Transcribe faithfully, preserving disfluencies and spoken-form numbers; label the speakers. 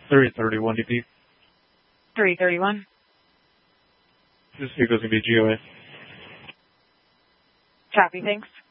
Speaker 1: three thirty-one D P.
Speaker 2: three thirty-one.
Speaker 1: This vehicle's going to be G O A.
Speaker 2: Copy, thanks.